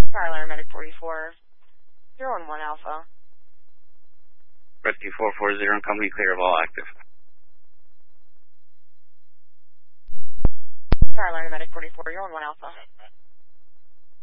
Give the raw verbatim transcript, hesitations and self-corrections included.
Starliner Medic forty-four, zero one one Alpha. Rescue four four zero and company clear of all active. Starliner Medic forty-four, zero one one Alpha.